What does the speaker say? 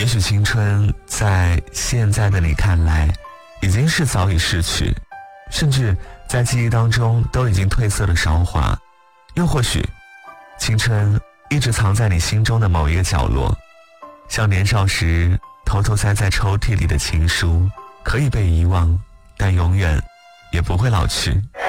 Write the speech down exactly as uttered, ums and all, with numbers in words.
许青春在现在的你看来已经是早已逝去，甚至在记忆当中都已经褪色的韶华，又或许青春一直藏在你心中的某一个角落，像年少时偷偷塞在抽屉里的情书，可以被遗忘，但永远也不会老去。